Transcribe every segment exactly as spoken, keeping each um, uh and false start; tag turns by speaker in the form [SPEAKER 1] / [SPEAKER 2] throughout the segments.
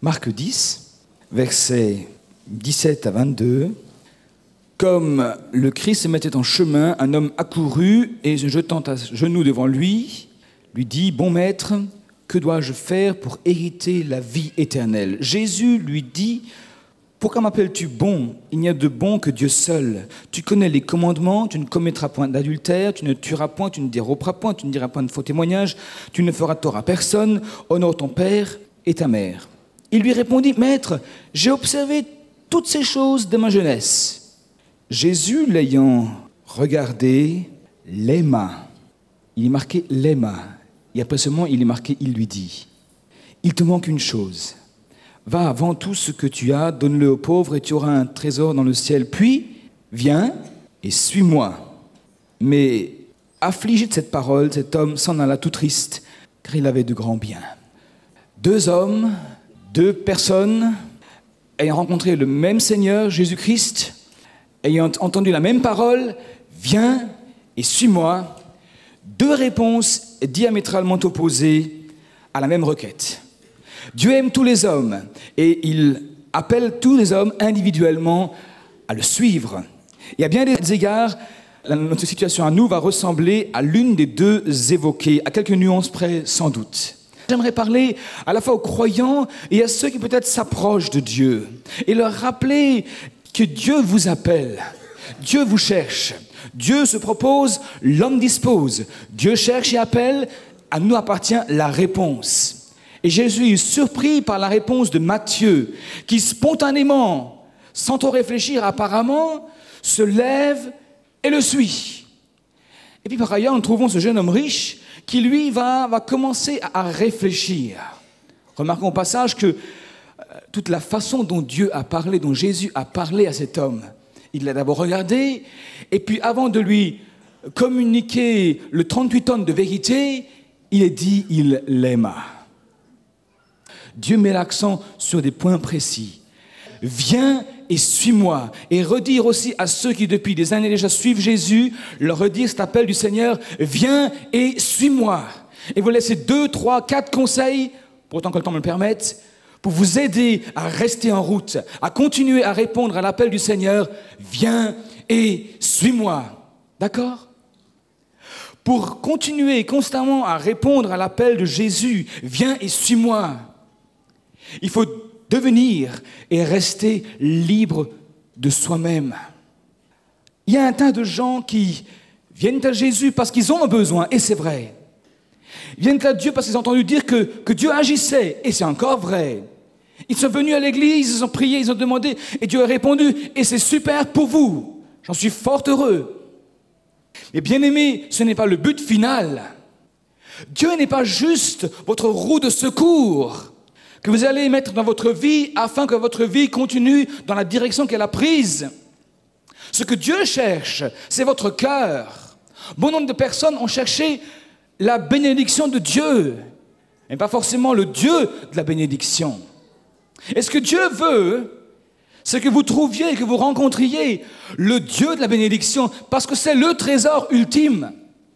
[SPEAKER 1] Marc dix, versets dix-sept à vingt-deux. Comme le Christ se mettait en chemin, un homme accourut et, se jetant à genoux devant lui, lui dit « Bon maître, que dois-je faire pour hériter la vie éternelle ?» Jésus lui dit « Pourquoi m'appelles-tu bon ? Il n'y a de bon que Dieu seul. Tu connais les commandements, tu ne commettras point d'adultère, tu ne tueras point, tu ne déroberas point, tu ne diras point de faux témoignages, tu ne feras tort à personne, honore ton père et ta mère. » Il lui répondit « Maître, j'ai observé toutes ces choses de ma jeunesse. » Jésus, l'ayant regardé, l'aima. Il est marqué « l'aima ». Et après seulement, il est marqué « il lui dit ». Il te manque une chose. Va, vends tout ce que tu as, donne-le aux pauvres et tu auras un trésor dans le ciel. Puis, viens et suis-moi. Mais, affligé de cette parole, cet homme s'en alla tout triste, car il avait de grands biens. Deux hommes, deux personnes, ayant rencontré le même Seigneur, Jésus-Christ, ayant entendu la même parole, viens et suis-moi. Deux réponses diamétralement opposées à la même requête. Dieu aime tous les hommes et il appelle tous les hommes individuellement à le suivre. Et à bien des égards, notre situation à nous va ressembler à l'une des deux évoquées, à quelques nuances près sans doute. J'aimerais parler à la fois aux croyants et à ceux qui peut-être s'approchent de Dieu et leur rappeler que Dieu vous appelle, Dieu vous cherche, Dieu se propose, l'homme dispose, Dieu cherche et appelle, à nous appartient la réponse. Et Jésus est surpris par la réponse de Matthieu, qui spontanément, sans trop réfléchir apparemment, se lève et le suit. Et puis par ailleurs, nous trouvons ce jeune homme riche qui, lui, va, va commencer à réfléchir. Remarquons au passage que toute la façon dont Dieu a parlé, dont Jésus a parlé à cet homme, il l'a d'abord regardé, et puis avant de lui communiquer le trente-huit tonnes de vérité, il est dit, il l'aima. Dieu met l'accent sur des points précis. Viens et suis-moi. Et redire aussi à ceux qui depuis des années déjà suivent Jésus, leur redire cet appel du Seigneur, viens et suis-moi. Et vous laissez deux, trois, quatre conseils, pour autant que le temps me le permette, pour vous aider à rester en route, à continuer à répondre à l'appel du Seigneur, viens et suis-moi. D'accord ? Pour continuer constamment à répondre à l'appel de Jésus, viens et suis-moi, il faut devenir et rester libre de soi-même. Il y a un tas de gens qui viennent à Jésus parce qu'ils ont un besoin, et c'est vrai. Ils viennent à Dieu parce qu'ils ont entendu dire que, que Dieu agissait, et c'est encore vrai. Ils sont venus à l'église, ils ont prié, ils ont demandé, et Dieu a répondu, et c'est super pour vous. J'en suis fort heureux. Mais bien aimé, ce n'est pas le but final. Dieu n'est pas juste votre roue de secours que vous allez mettre dans votre vie afin que votre vie continue dans la direction qu'elle a prise. Ce que Dieu cherche, c'est votre cœur. Bon nombre de personnes ont cherché la bénédiction de Dieu, mais pas forcément le Dieu de la bénédiction. Et ce que Dieu veut, c'est que vous trouviez et que vous rencontriez le Dieu de la bénédiction, parce que c'est le trésor ultime.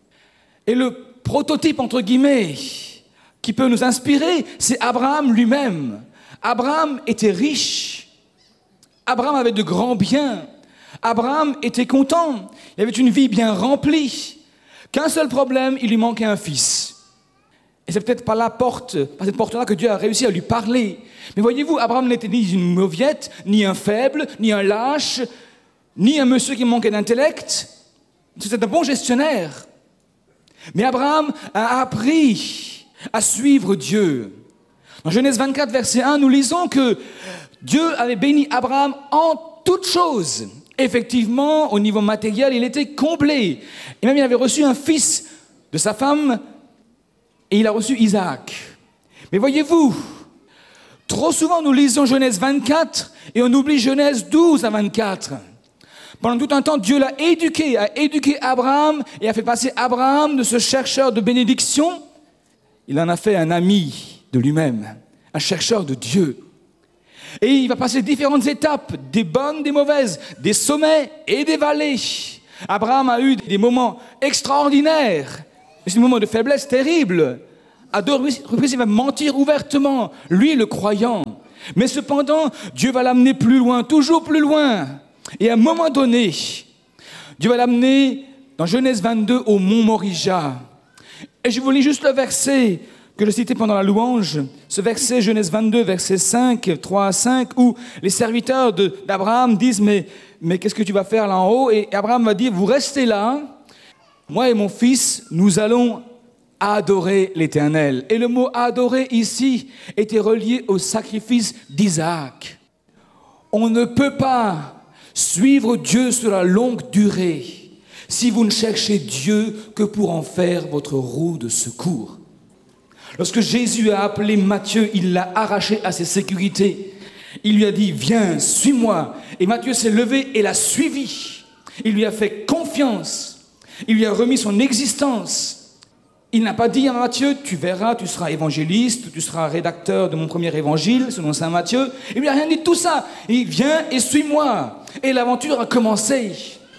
[SPEAKER 1] Et le prototype, entre guillemets, qui peut nous inspirer, c'est Abraham lui-même. Abraham était riche. Abraham avait de grands biens. Abraham était content. Il avait une vie bien remplie. Qu'un seul problème, il lui manquait un fils. Et c'est peut-être par la porte, par cette porte-là que Dieu a réussi à lui parler. Mais voyez-vous, Abraham n'était ni une mauviette, ni un faible, ni un lâche, ni un monsieur qui manquait d'intellect. C'était un bon gestionnaire. Mais Abraham a appris à suivre Dieu. Dans Genèse vingt-quatre, verset un, nous lisons que Dieu avait béni Abraham en toutes choses. Effectivement, au niveau matériel, il était comblé. Et même, il avait reçu un fils de sa femme, et il a reçu Isaac. Mais voyez-vous, trop souvent, nous lisons Genèse vingt-quatre, et on oublie Genèse douze à vingt-quatre. Pendant tout un temps, Dieu l'a éduqué, a éduqué Abraham, et a fait passer Abraham de ce chercheur de bénédiction. Il en a fait un ami de lui-même, un chercheur de Dieu. Et il va passer différentes étapes, des bonnes, des mauvaises, des sommets et des vallées. Abraham a eu des moments extraordinaires, mais des moments de faiblesse terribles. À deux reprises, il va mentir ouvertement, lui le croyant. Mais cependant, Dieu va l'amener plus loin, toujours plus loin. Et à un moment donné, Dieu va l'amener dans Genèse vingt-deux au mont Morija. Et je vous lis juste le verset que je citais pendant la louange, ce verset Genèse vingt-deux, verset cinq, trois à cinq, où les serviteurs de, d'Abraham disent mais, mais qu'est-ce que tu vas faire là en haut? Et Abraham va dire, vous restez là, moi et mon fils, nous allons adorer l'Éternel. Et le mot adorer ici était relié au sacrifice d'Isaac. On ne peut pas suivre Dieu sur la longue durée si vous ne cherchez Dieu que pour en faire votre roue de secours. Lorsque Jésus a appelé Matthieu, il l'a arraché à ses sécurités. Il lui a dit, viens, suis-moi. Et Matthieu s'est levé et l'a suivi. Il lui a fait confiance. Il lui a remis son existence. Il n'a pas dit à Matthieu, tu verras, tu seras évangéliste, tu seras rédacteur de mon premier évangile, selon saint Matthieu. Il lui a rien dit de tout ça. Il dit, viens et suis-moi. Et l'aventure a commencé.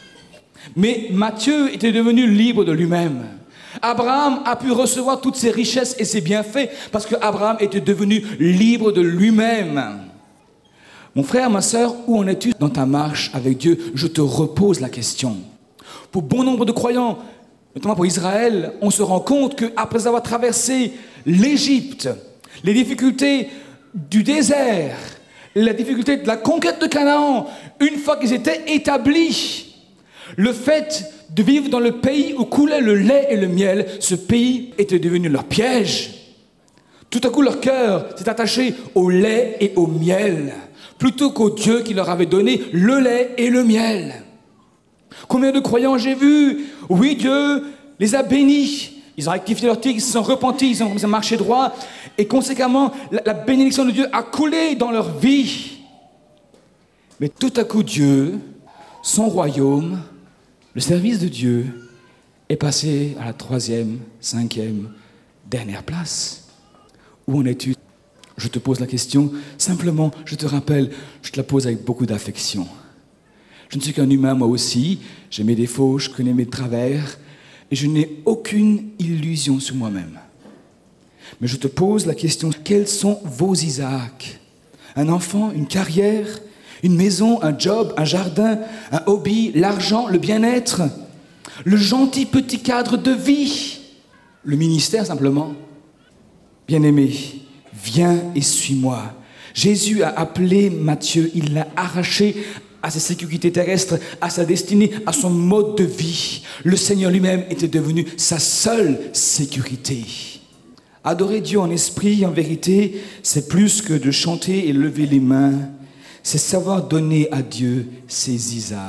[SPEAKER 1] Mais Matthieu était devenu libre de lui-même. Abraham a pu recevoir toutes ses richesses et ses bienfaits parce qu'Abraham était devenu libre de lui-même. Mon frère, ma sœur, où en es-tu dans ta marche avec Dieu? Je te repose la question. Pour bon nombre de croyants, notamment pour Israël, on se rend compte qu'après avoir traversé l'Égypte, les difficultés du désert, la difficulté de la conquête de Canaan, une fois qu'ils étaient établis, le fait de vivre dans le pays où coulait le lait et le miel, ce pays était devenu leur piège. Tout à coup, leur cœur s'est attaché au lait et au miel, plutôt qu'au Dieu qui leur avait donné le lait et le miel. Combien de croyants j'ai vu? Oui, Dieu les a bénis. Ils ont rectifié leur tir, ils se sont repentis, ils ont, ils ont marché droit. Et conséquemment, la, la bénédiction de Dieu a coulé dans leur vie. Mais tout à coup, Dieu, son royaume, le service de Dieu est passé à la troisième, cinquième, dernière place. Où en es-tu? Je te pose la question, simplement, je te rappelle, je te la pose avec beaucoup d'affection. Je ne suis qu'un humain, moi aussi, j'ai mes défauts, je connais mes travers, et je n'ai aucune illusion sur moi-même. Mais je te pose la question, quels sont vos Isaacs? Un enfant, une carrière, une maison, un job, un jardin, un hobby, l'argent, le bien-être, le gentil petit cadre de vie, le ministère simplement. Bien-aimé, viens et suis-moi. Jésus a appelé Matthieu, il l'a arraché à ses sécurités terrestres, à sa destinée, à son mode de vie. Le Seigneur lui-même était devenu sa seule sécurité. Adorer Dieu en esprit et en vérité, c'est plus que de chanter et lever les mains. C'est savoir donner à Dieu ses Isaacs.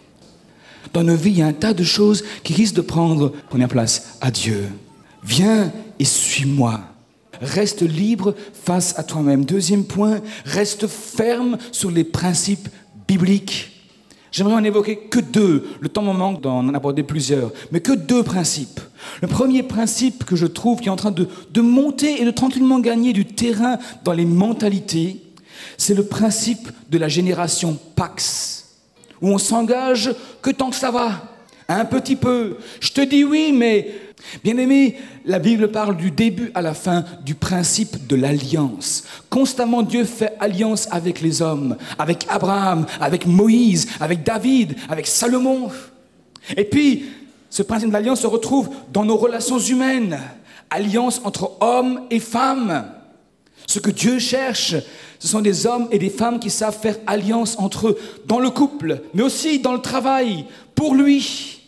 [SPEAKER 1] Dans nos vies, il y a un tas de choses qui risquent de prendre première place à Dieu. Viens et suis-moi. Reste libre face à toi-même. Deuxième point, reste ferme sur les principes bibliques. J'aimerais en évoquer que deux. Le temps me manque d'en aborder plusieurs. Mais que deux principes. Le premier principe que je trouve qui est en train de, de monter et de tranquillement gagner du terrain dans les mentalités, c'est le principe de la génération Pax, où on s'engage que tant que ça va, un petit peu. Je te dis oui, mais bien aimé, la Bible parle du début à la fin du principe de l'alliance. Constamment, Dieu fait alliance avec les hommes, avec Abraham, avec Moïse, avec David, avec Salomon. Et puis, ce principe de l'alliance se retrouve dans nos relations humaines. Alliance entre hommes et femmes. Ce que Dieu cherche, ce sont des hommes et des femmes qui savent faire alliance entre eux, dans le couple, mais aussi dans le travail, pour lui.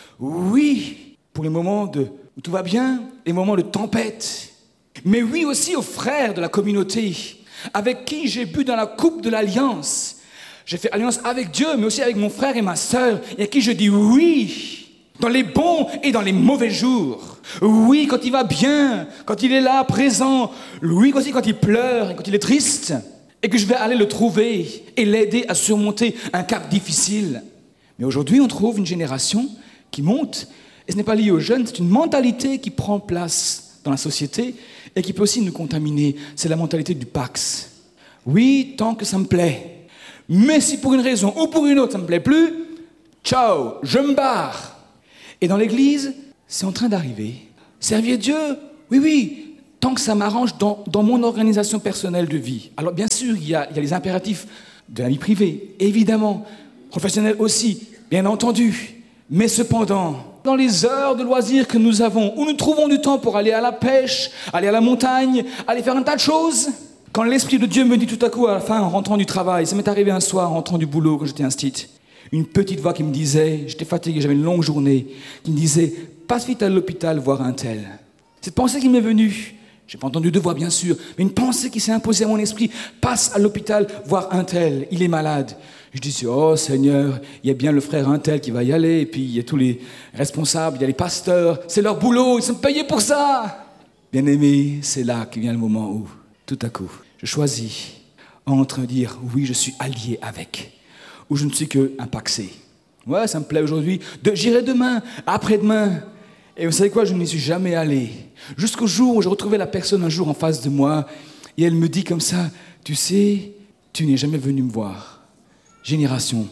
[SPEAKER 1] Oui, pour les moments de, où tout va bien, les moments de tempête. Mais oui aussi aux frères de la communauté, avec qui j'ai bu dans la coupe de l'alliance. J'ai fait alliance avec Dieu, mais aussi avec mon frère et ma sœur, et à qui je dis oui, dans les bons et dans les mauvais jours. Oui, quand il va bien, quand il est là, présent. Oui, aussi quand il pleure et quand il est triste. Et que je vais aller le trouver et l'aider à surmonter un cap difficile. Mais aujourd'hui, on trouve une génération qui monte. Et ce n'est pas lié aux jeunes, c'est une mentalité qui prend place dans la société et qui peut aussi nous contaminer. C'est la mentalité du Pax. Oui, tant que ça me plaît. Mais si pour une raison ou pour une autre, ça ne me plaît plus, ciao, je me barre. Et dans l'église, c'est en train d'arriver. Servir Dieu, oui, oui, tant que ça m'arrange dans, dans mon organisation personnelle de vie. Alors bien sûr, il y a, il y a les impératifs de la vie privée, évidemment, professionnelle aussi, bien entendu. Mais cependant, dans les heures de loisirs que nous avons, où nous trouvons du temps pour aller à la pêche, aller à la montagne, aller faire un tas de choses, quand l'Esprit de Dieu me dit tout à coup, à la fin, en rentrant du travail, ça m'est arrivé un soir en rentrant du boulot quand j'étais instit, une petite voix qui me disait, j'étais fatigué, j'avais une longue journée, qui me disait, passe vite à l'hôpital voir un tel. Cette pensée qui m'est venue, j'ai pas entendu de voix bien sûr, mais une pensée qui s'est imposée à mon esprit, passe à l'hôpital voir un tel, il est malade. Je dis, oh Seigneur, il y a bien le frère un tel qui va y aller, et puis il y a tous les responsables, il y a les pasteurs, c'est leur boulot, ils sont payés pour ça. Bien aimé, c'est là que vient le moment où, tout à coup, je choisis entre dire, oui, je suis allié avec, ou je ne suis qu'un paxé. Ouais, ça me plaît aujourd'hui, de, j'irai demain, après-demain. Et vous savez quoi, je n'y suis jamais allé. Jusqu'au jour où j'ai retrouvé la personne un jour en face de moi, et elle me dit comme ça, tu sais, tu n'es jamais venu me voir. Génération,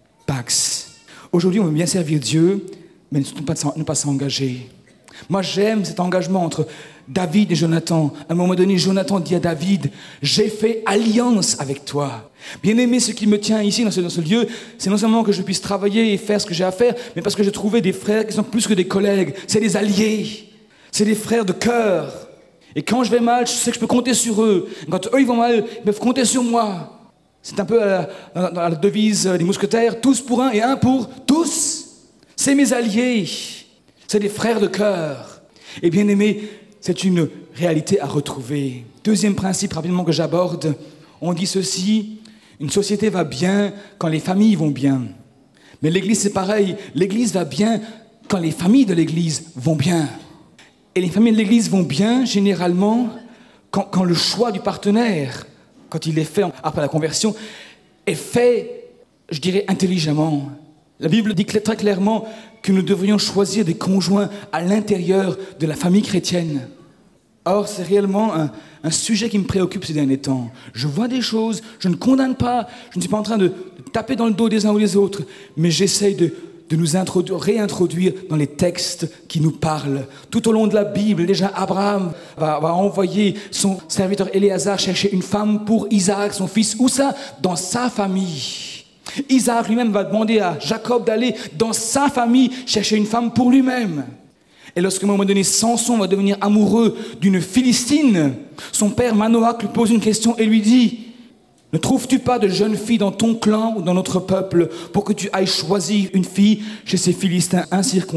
[SPEAKER 1] Pax. Aujourd'hui, on veut bien servir Dieu, mais ne pas, ne pas s'engager. Moi, j'aime cet engagement entre David et Jonathan. À un moment donné, Jonathan dit à David, j'ai fait alliance avec toi. Bien aimé, ce qui me tient ici, dans ce, dans ce lieu, c'est non seulement que je puisse travailler et faire ce que j'ai à faire, mais parce que j'ai trouvé des frères qui sont plus que des collègues. C'est des alliés. C'est des frères de cœur. Et quand je vais mal, je sais que je peux compter sur eux. Quand eux, ils vont mal, ils peuvent compter sur moi. C'est un peu euh, dans la devise des mousquetaires, tous pour un et un pour tous. C'est mes alliés, c'est des frères de cœur. Et bien aimé, c'est une réalité à retrouver. Deuxième principe rapidement que j'aborde, on dit ceci, une société va bien quand les familles vont bien. Mais l'Église c'est pareil, l'Église va bien quand les familles de l'Église vont bien. Et les familles de l'Église vont bien généralement quand, quand le choix du partenaire, quand il est fait après la conversion, est fait, je dirais, intelligemment. La Bible dit très clairement que nous devrions choisir des conjoints à l'intérieur de la famille chrétienne. Or, c'est réellement un, un sujet qui me préoccupe ces derniers temps. Je vois des choses, je ne condamne pas, je ne suis pas en train de, de taper dans le dos des uns ou des autres, mais j'essaye de, de nous introduire, réintroduire dans les textes qui nous parlent. Tout au long de la Bible, déjà Abraham va, va envoyer son serviteur Éléazar chercher une femme pour Isaac, son fils. Où ça? Dans sa famille. Isaac lui-même va demander à Jacob d'aller dans sa famille chercher une femme pour lui-même. Et lorsqu'à un moment donné, Samson va devenir amoureux d'une Philistine, son père Manoach lui pose une question et lui dit « Ne trouves-tu pas de jeune fille dans ton clan ou dans notre peuple pour que tu ailles choisir une fille chez ces Philistins incirconcis ?»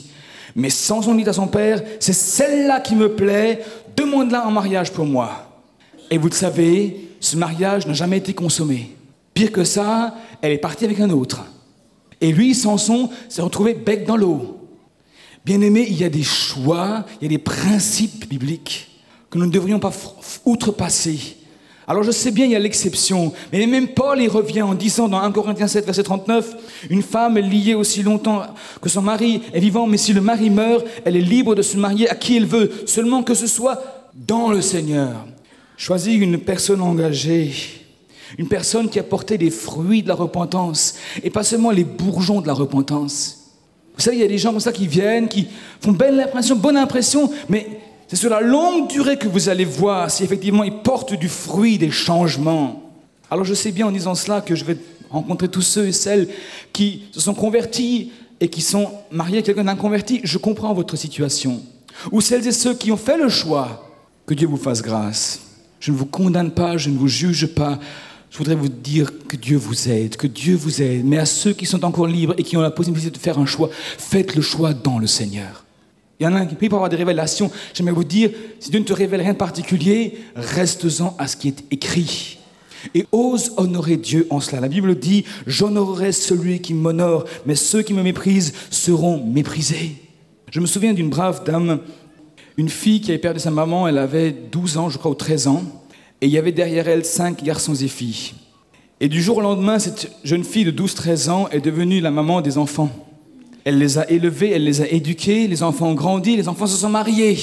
[SPEAKER 1] Mais Samson dit à son père « C'est celle-là qui me plaît, demande-la en mariage pour moi. » Et vous le savez, ce mariage n'a jamais été consommé. Pire que ça, elle est partie avec un autre. Et lui, Samson, s'est retrouvé bec dans l'eau. Bien aimé, il y a des choix, il y a des principes bibliques que nous ne devrions pas outrepasser. Alors je sais bien, il y a l'exception, mais même Paul y revient en disant dans un Corinthiens sept, verset trente-neuf, « Une femme est liée aussi longtemps que son mari est vivant, mais si le mari meurt, elle est libre de se marier à qui elle veut, seulement que ce soit dans le Seigneur. » Choisis une personne engagée, une personne qui a porté des fruits de la repentance, et pas seulement les bourgeons de la repentance. Vous savez, il y a des gens comme ça qui viennent, qui font belle impression, bonne impression, mais c'est sur la longue durée que vous allez voir si effectivement ils portent du fruit, des changements. Alors je sais bien en disant cela que je vais rencontrer tous ceux et celles qui se sont convertis et qui sont mariés avec quelqu'un d'inconverti. Je comprends votre situation. Ou celles et ceux qui ont fait le choix. Que Dieu vous fasse grâce. Je ne vous condamne pas, je ne vous juge pas. Je voudrais vous dire que Dieu vous aide, que Dieu vous aide. Mais à ceux qui sont encore libres et qui ont la possibilité de faire un choix, faites le choix dans le Seigneur. Il y en a un qui prie pour avoir des révélations. J'aimerais vous dire, si Dieu ne te révèle rien de particulier, reste-en à ce qui est écrit. Et ose honorer Dieu en cela. La Bible dit, j'honorerai celui qui m'honore, mais ceux qui me méprisent seront méprisés. Je me souviens d'une brave dame, une fille qui avait perdu sa maman, elle avait douze ans, je crois, ou treize ans. Et il y avait derrière elle cinq garçons et filles. Et du jour au lendemain, cette jeune fille de douze treize ans est devenue la maman des enfants. Elle les a élevés, elle les a éduqués, les enfants ont grandi, les enfants se sont mariés.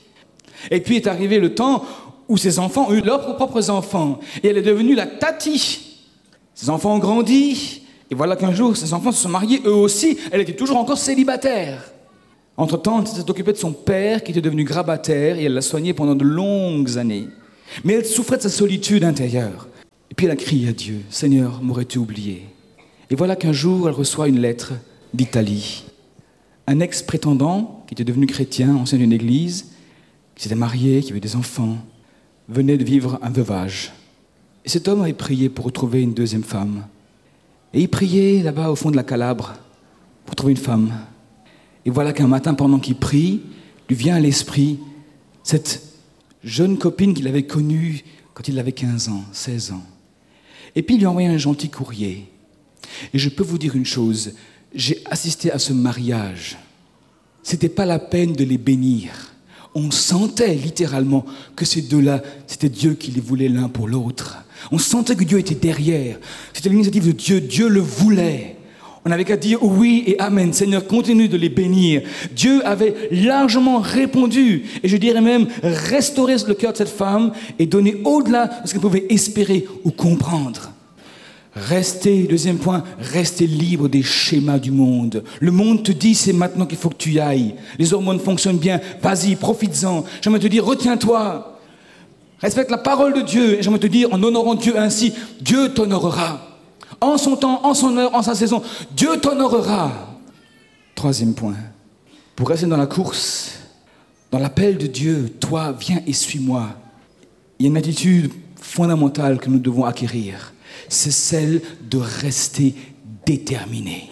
[SPEAKER 1] Et puis est arrivé le temps où ces enfants ont eu leurs propres enfants. Et elle est devenue la tati. Ces enfants ont grandi, et voilà qu'un jour, ces enfants se sont mariés, eux aussi, elle était toujours encore célibataire. Entre-temps, elle s'est occupée de son père qui était devenu grabataire et elle l'a soigné pendant de longues années. Mais elle souffrait de sa solitude intérieure. Et puis elle a crié à Dieu, « Seigneur, m'aurais-tu oublié ?» Et voilà qu'un jour, elle reçoit une lettre d'Italie. Un ex-prétendant, qui était devenu chrétien, ancien d'une église, qui s'était marié, qui avait des enfants, venait de vivre un veuvage. Et cet homme avait prié pour retrouver une deuxième femme. Et il priait là-bas au fond de la Calabre pour trouver une femme. Et voilà qu'un matin, pendant qu'il prie, lui vient à l'esprit cette jeune copine qu'il avait connue quand il avait quinze ans, seize ans. Et puis il lui a envoyé un gentil courrier. Et je peux vous dire une chose, j'ai assisté à ce mariage. C'était pas la peine de les bénir. On sentait littéralement que ces deux-là, c'était Dieu qui les voulait l'un pour l'autre. On sentait que Dieu était derrière. C'était l'initiative de Dieu, Dieu le voulait. On n'avait qu'à dire oui et amen. Seigneur, continue de les bénir. Dieu avait largement répondu, et je dirais même restauré le cœur de cette femme et donné au-delà de ce qu'elle pouvait espérer ou comprendre. Restez, deuxième point, restez libre des schémas du monde. Le monde te dit, c'est maintenant qu'il faut que tu y ailles. Les hormones fonctionnent bien, vas-y, profites-en. J'aimerais te dire, retiens-toi. Respecte la parole de Dieu. Et j'aimerais te dire, en honorant Dieu ainsi, Dieu t'honorera. En son temps, en son heure, en sa saison, Dieu t'honorera. Troisième point, pour rester dans la course, dans l'appel de Dieu, toi, viens et suis-moi. Il y a une attitude fondamentale que nous devons acquérir. C'est celle de rester déterminé.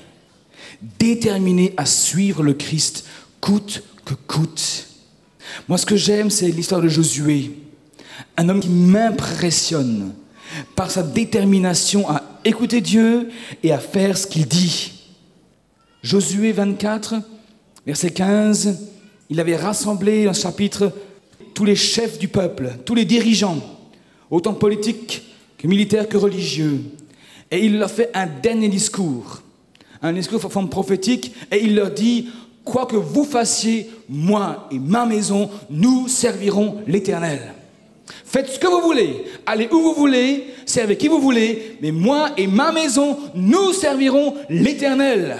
[SPEAKER 1] Déterminé à suivre le Christ, coûte que coûte. Moi, ce que j'aime, c'est l'histoire de Josué. Un homme qui m'impressionne par sa détermination à écouter Dieu et à faire ce qu'il dit. Josué vingt-quatre, verset quinze, il avait rassemblé dans ce chapitre tous les chefs du peuple, tous les dirigeants, autant politiques que militaires que religieux. Et il leur fait un dernier discours, un discours en forme prophétique, et il leur dit, quoi que vous fassiez, moi et ma maison, nous servirons l'Éternel. Faites ce que vous voulez, allez où vous voulez, servez qui vous voulez, mais moi et ma maison, nous servirons l'Éternel.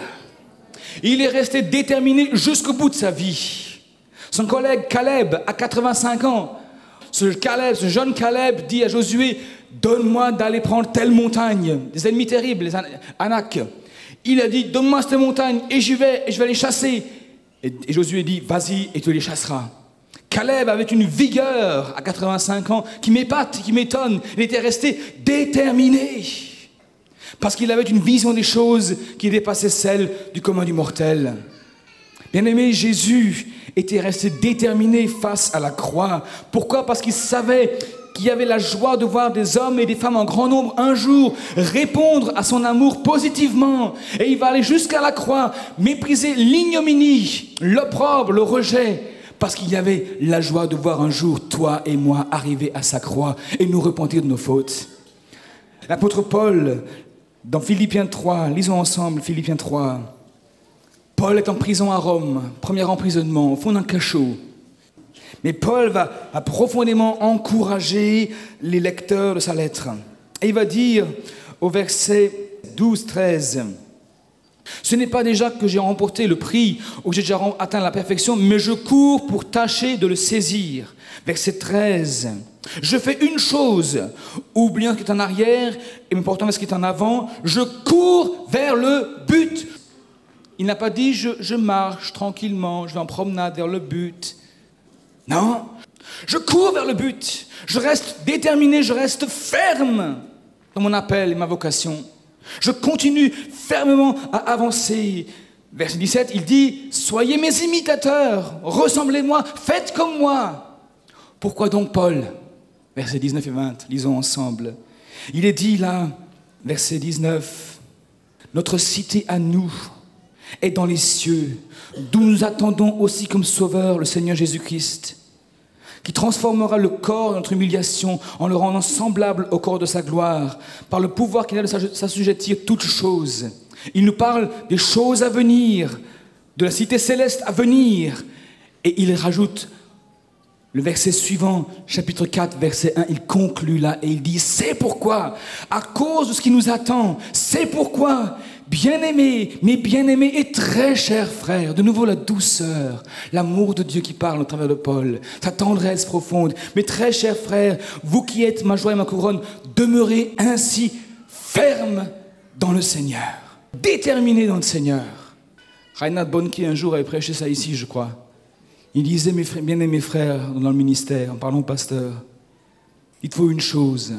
[SPEAKER 1] Il est resté déterminé jusqu'au bout de sa vie. Son collègue Caleb, à quatre-vingt-cinq ans, ce, Caleb, ce jeune Caleb dit à Josué, donne-moi d'aller prendre telle montagne, des ennemis terribles, les Anak. Il a dit, donne-moi cette montagne et j'y vais, et je vais les chasser. Et, et Josué dit, vas-y et tu les chasseras. Caleb avait une vigueur à quatre-vingt-cinq ans qui m'épate, qui m'étonne. Il était resté déterminé parce qu'il avait une vision des choses qui dépassait celle du commun du mortel. Bien-aimé, Jésus était resté déterminé face à la croix. Pourquoi ? Parce qu'il savait qu'il y avait la joie de voir des hommes et des femmes en grand nombre un jour répondre à son amour positivement. Et il va aller jusqu'à la croix, mépriser l'ignominie, l'opprobre, le rejet, parce qu'il y avait la joie de voir un jour toi et moi arriver à sa croix et nous repentir de nos fautes. L'apôtre Paul, dans Philippiens trois, lisons ensemble Philippiens trois. Paul est en prison à Rome, premier emprisonnement, au fond d'un cachot. Mais Paul va, va profondément encourager les lecteurs de sa lettre. Et il va dire au verset douze treize, « Ce n'est pas déjà que j'ai remporté le prix ou que j'ai déjà atteint la perfection, mais je cours pour tâcher de le saisir. » Verset treize, « Je fais une chose, oubliant ce qui est en arrière et me portant vers ce qui est en avant, je cours vers le but. » Il n'a pas dit je, « je marche tranquillement, je vais en promenade vers le but. » Non, je cours vers le but. Je reste déterminé, je reste ferme dans mon appel et ma vocation. Je continue fermement à avancer. Verset dix-sept, il dit, soyez mes imitateurs, ressemblez-moi, faites comme moi. Pourquoi donc Paul ? Versets dix-neuf et vingt, lisons ensemble. Il est dit là, verset dix-neuf, notre cité à nous est dans les cieux, d'où nous attendons aussi comme sauveur le Seigneur Jésus-Christ, qui transformera le corps de notre humiliation en le rendant semblable au corps de sa gloire, par le pouvoir qu'il a de s'assujettir toutes choses. Il nous parle des choses à venir, de la cité céleste à venir. Et il rajoute le verset suivant, chapitre quatre, verset un, il conclut là et il dit « C'est pourquoi, à cause de ce qui nous attend, c'est pourquoi Bien-aimés, mes bien-aimés et très chers frères, de nouveau la douceur, l'amour de Dieu qui parle au travers de Paul, sa tendresse profonde. Mes très chers frères, vous qui êtes ma joie et ma couronne, demeurez ainsi fermes dans le Seigneur, déterminés dans le Seigneur. Reinhard Bonnke un jour avait prêché ça ici, je crois. Il disait, mes frères, bien-aimés frères, dans le ministère, en parlant au pasteur, il faut une chose,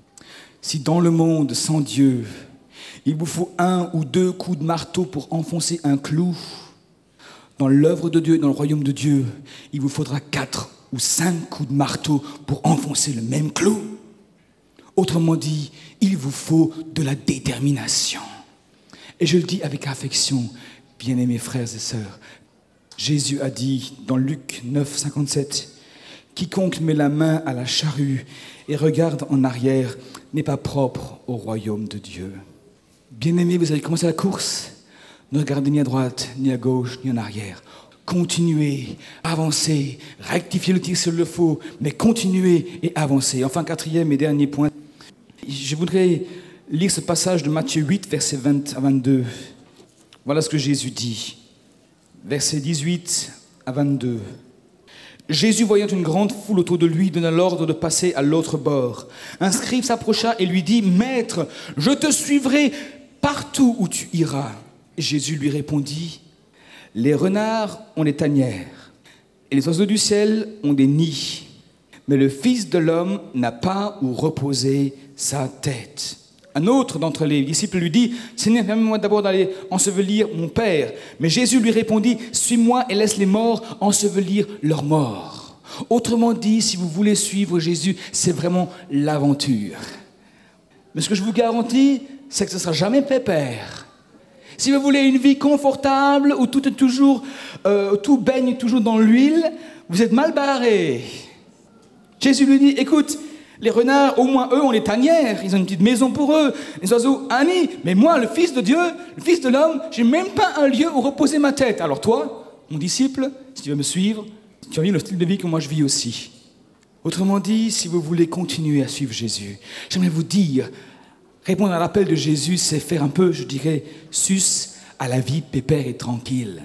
[SPEAKER 1] si dans le monde sans Dieu, il vous faut un ou deux coups de marteau pour enfoncer un clou, dans l'œuvre de Dieu et dans le royaume de Dieu, il vous faudra quatre ou cinq coups de marteau pour enfoncer le même clou. Autrement dit, il vous faut de la détermination. Et je le dis avec affection, bien-aimés frères et sœurs, Jésus a dit dans Luc neuf, cinquante-sept, « Quiconque met la main à la charrue et regarde en arrière n'est pas propre au royaume de Dieu. » Bien-aimés, vous avez commencé la course. Ne regardez ni à droite, ni à gauche, ni en arrière. Continuez, avancez, rectifiez le tir s'il le faut, mais continuez et avancez. Enfin, quatrième et dernier point. Je voudrais lire ce passage de Matthieu huit, versets vingt à vingt-deux. Voilà ce que Jésus dit. Versets dix-huit à vingt-deux. Jésus, voyant une grande foule autour de lui, donna l'ordre de passer à l'autre bord. Un scribe s'approcha et lui dit, « Maître, je te suivrai partout où tu iras. » Jésus lui répondit, « Les renards ont des tanières, et les oiseaux du ciel ont des nids, mais le Fils de l'homme n'a pas où reposer sa tête. » Un autre d'entre les disciples lui dit, « Seigneur, permets-moi d'abord d'aller ensevelir mon Père. » Mais Jésus lui répondit, « Suis-moi et laisse les morts ensevelir leurs morts. » Autrement dit, si vous voulez suivre Jésus, c'est vraiment l'aventure. Mais ce que je vous garantis, c'est que ce ne sera jamais pépère. Si vous voulez une vie confortable, où tout est toujours, euh, tout baigne toujours dans l'huile, vous êtes mal barré. Jésus lui dit, écoute, les renards, au moins eux, ont les tanières, ils ont une petite maison pour eux, les oiseaux, un nid. Mais moi, le Fils de Dieu, le Fils de l'homme, j'ai même pas un lieu où reposer ma tête. Alors toi, mon disciple, si tu veux me suivre, tu vas vivre le style de vie que moi je vis aussi. Autrement dit, si vous voulez continuer à suivre Jésus, j'aimerais vous dire, répondre à l'appel de Jésus, c'est faire un peu, je dirais, sus à la vie pépère et tranquille.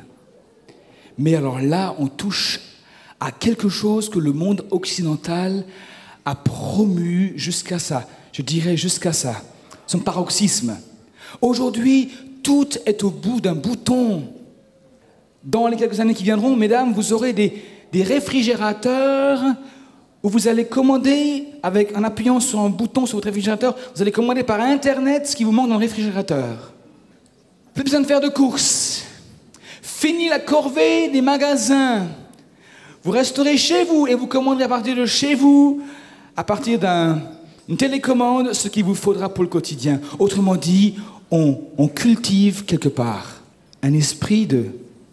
[SPEAKER 1] Mais alors là, on touche à quelque chose que le monde occidental a promu jusqu'à ça, je dirais jusqu'à ça, son paroxysme. Aujourd'hui, tout est au bout d'un bouton. Dans les quelques années qui viendront, mesdames, vous aurez des, des réfrigérateurs où vous allez commander, avec, en appuyant sur un bouton sur votre réfrigérateur, vous allez commander par Internet ce qui vous manque dans le réfrigérateur. Plus besoin de faire de courses. Fini la corvée des magasins. Vous resterez chez vous et vous commanderez à partir de chez vous, à partir d'une télécommande, ce qu'il vous faudra pour le quotidien. Autrement dit, on, on cultive quelque part un esprit de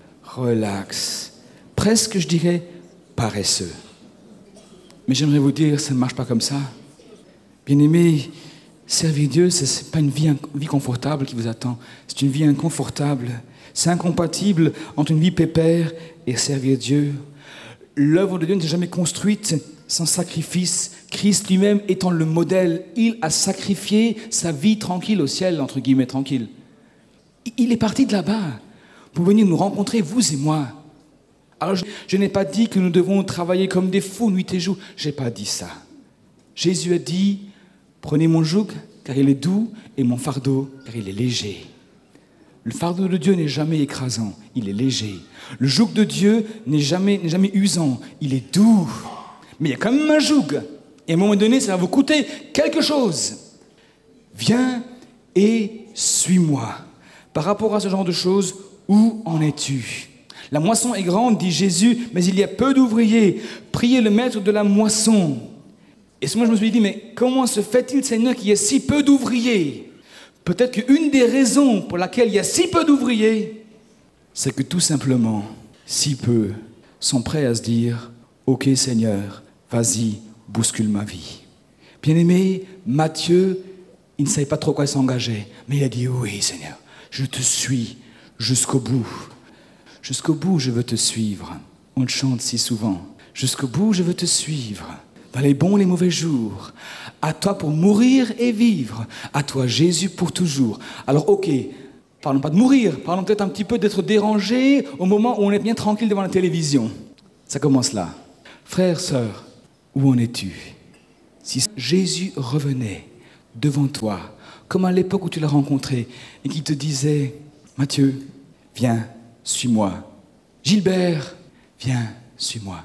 [SPEAKER 1] relax, presque, je dirais, paresseux. Mais j'aimerais vous dire, ça ne marche pas comme ça. Bien-aimés, servir Dieu, ce n'est pas une vie, une vie confortable qui vous attend, c'est une vie inconfortable. C'est incompatible entre une vie pépère et servir Dieu. L'œuvre de Dieu ne s'est jamais construite sans sacrifice. Christ lui-même étant le modèle, il a sacrifié sa vie tranquille au ciel, entre guillemets tranquille. Il est parti de là-bas pour venir nous rencontrer, vous et moi. Alors je, je n'ai pas dit que nous devons travailler comme des fous nuit et jour. Je n'ai pas dit ça. Jésus a dit, prenez mon joug car il est doux et mon fardeau car il est léger. Le fardeau de Dieu n'est jamais écrasant, il est léger. Le joug de Dieu n'est jamais, n'est jamais usant, il est doux. Mais il y a quand même un joug. Et à un moment donné, ça va vous coûter quelque chose. Viens et suis-moi. Par rapport à ce genre de choses, où en es-tu ? La moisson est grande, dit Jésus, mais il y a peu d'ouvriers. Priez le maître de la moisson. Et moi, je me suis dit, mais comment se fait-il, Seigneur, qu'il y ait si peu d'ouvriers ? Peut-être qu'une des raisons pour laquelle il y a si peu d'ouvriers, c'est que tout simplement, si peu sont prêts à se dire, « Ok Seigneur, vas-y, bouscule ma vie. » Bien-aimé, Matthieu, il ne savait pas trop quoi s'engager, mais il a dit, « Oui Seigneur, je te suis jusqu'au bout. Jusqu'au bout, je veux te suivre. » On le chante si souvent. « Jusqu'au bout, je veux te suivre. » Dans les bons et les mauvais jours, à toi pour mourir et vivre, à toi Jésus pour toujours. Alors ok, Parlons pas de mourir, parlons peut-être un petit peu d'être dérangé au moment où on est bien tranquille devant la télévision. Ça commence là. Frère, sœur, où en es-tu? Si Jésus revenait devant toi, comme à l'époque où tu l'as rencontré, et qu'il te disait, Matthieu, viens, suis-moi. Gilbert, viens, suis-moi.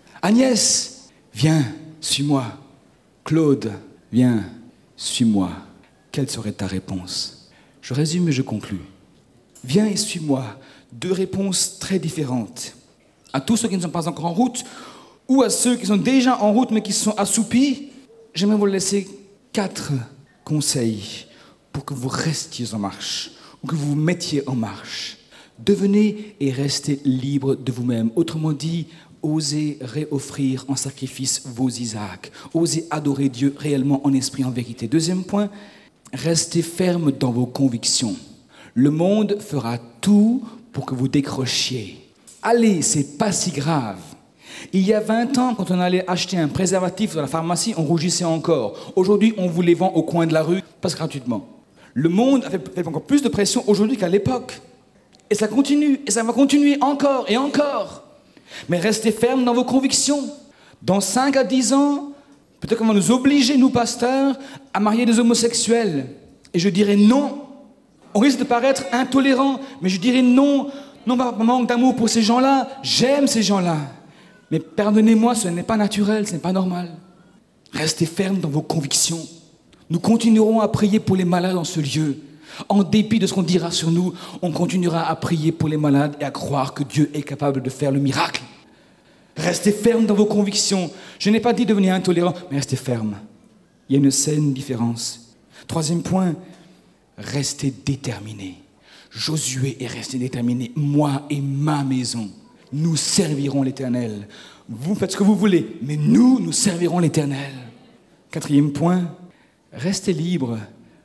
[SPEAKER 1] Agnès, viens, suis-moi. Claude, viens, suis-moi. Quelle serait ta réponse? Je résume et je conclus. Viens et suis-moi. Deux réponses très différentes. À tous ceux qui ne sont pas encore en route, ou à ceux qui sont déjà en route mais qui sont assoupis, j'aimerais vous laisser quatre conseils pour que vous restiez en marche, ou que vous vous mettiez en marche. Devenez et restez libre de vous-même. Autrement dit, osez réoffrir en sacrifice vos Isaacs. Osez adorer Dieu réellement en esprit, en vérité. Deuxième point, restez ferme dans vos convictions. Le monde fera tout pour que vous décrochiez. Allez, c'est pas si grave. Il y a vingt ans, quand on allait acheter un préservatif dans la pharmacie, on rougissait encore. Aujourd'hui, on vous les vend au coin de la rue, passe gratuitement. Le monde a fait encore plus de pression aujourd'hui qu'à l'époque. Et ça continue, et ça va continuer encore et encore. Mais restez ferme dans vos convictions. Dans cinq à dix ans, peut-être qu'on va nous obliger, nous pasteurs, à marier des homosexuels. Et je dirais non. On risque de paraître intolérant, mais je dirais non. Non pas par manque d'amour pour ces gens-là, j'aime ces gens-là. Mais pardonnez-moi, ce n'est pas naturel, ce n'est pas normal. Restez ferme dans vos convictions. Nous continuerons à prier pour les malades dans ce lieu. En dépit de ce qu'on dira sur nous, on continuera à prier pour les malades et à croire que Dieu est capable de faire le miracle. Restez ferme dans vos convictions. Je n'ai pas dit devenir intolérant, mais restez ferme. Il y a une saine différence. Troisième point, restez déterminé. Josué est resté déterminé. Moi et ma maison, nous servirons l'Éternel. Vous faites ce que vous voulez, mais nous, nous servirons l'Éternel. Quatrième point, restez libre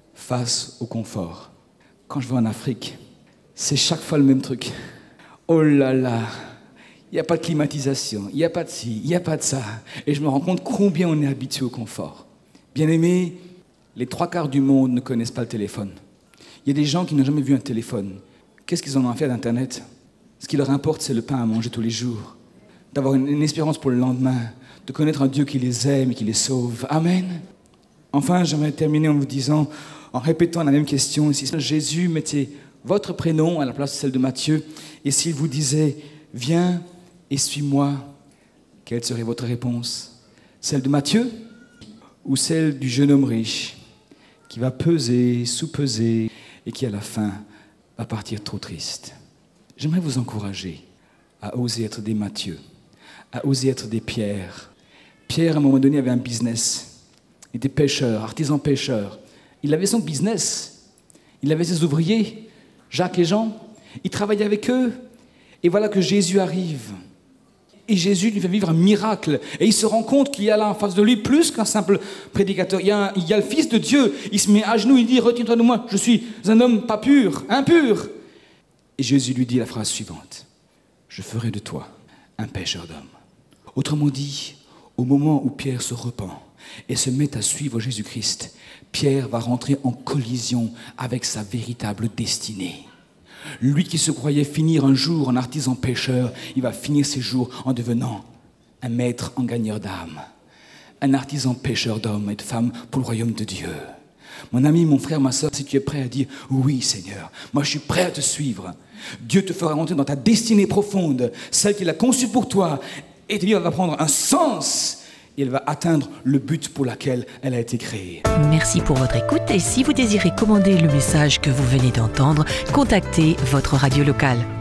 [SPEAKER 1] face au confort. Quand je vais en Afrique, c'est chaque fois le même truc. Oh là là, il n'y a pas de climatisation, il n'y a pas de ci, il n'y a pas de ça. Et je me rends compte combien on est habitué au confort. Bien-aimés, les trois quarts du monde ne connaissent pas le téléphone. Il y a des gens qui n'ont jamais vu un téléphone. Qu'est-ce qu'ils en ont fait d'Internet? Ce qui leur importe, c'est le pain à manger tous les jours, d'avoir une, une espérance pour le lendemain, de connaître un Dieu qui les aime et qui les sauve. Amen. Enfin, j'aimerais terminer en vous disant, en répétant la même question, si Jésus mettait votre prénom à la place de celle de Matthieu, et s'il vous disait, viens et suis-moi, quelle serait votre réponse? Celle de Matthieu ou celle du jeune homme riche qui va peser, sous-peser et qui à la fin va partir trop triste? J'aimerais vous encourager à oser être des Matthieu, à oser être des Pierre. Pierre, à un moment donné, avait un business. Il était pêcheur, artisan pêcheur. Il avait son business. Il avait ses ouvriers, Jacques et Jean. Il travaillait avec eux. Et voilà que Jésus arrive. Et Jésus lui fait vivre un miracle. Et il se rend compte qu'il y a là en face de lui plus qu'un simple prédicateur. Il y a, un, il y a le Fils de Dieu. Il se met à genoux, il dit, retiens-toi de moi, je suis un homme pas pur, impur. Et Jésus lui dit la phrase suivante, je ferai de toi un pêcheur d'hommes. Autrement dit, au moment où Pierre se repent et se met à suivre Jésus-Christ, Pierre va rentrer en collision avec sa véritable destinée. Lui qui se croyait finir un jour en artisan pêcheur, il va finir ses jours en devenant un maître en gagneur d'âme, un artisan pêcheur d'hommes et de femmes pour le royaume de Dieu. Mon ami, mon frère, ma soeur, si tu es prêt à dire « Oui, Seigneur, moi je suis prêt à te suivre », Dieu te fera rentrer dans ta destinée profonde, celle qu'il a conçue pour toi, et ta vie va prendre un sens et elle va atteindre le but pour lequel elle a été créée.
[SPEAKER 2] Merci pour votre écoute et si vous désirez commander le message que vous venez d'entendre, contactez votre radio locale.